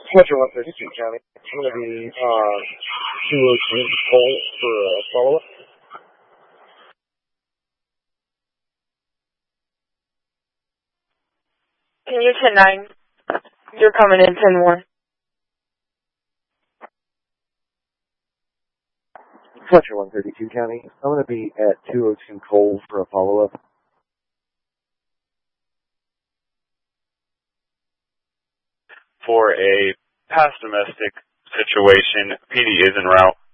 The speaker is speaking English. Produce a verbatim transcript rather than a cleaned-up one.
Fletcher one thirty-two County. I'm going to be uh, two oh two Cole for a follow-up. Can you ten nine? You're coming in ten more. Fletcher one thirty-two County. I'm going to be at two oh two Cole for a follow-up. For a past domestic situation, P D is en route.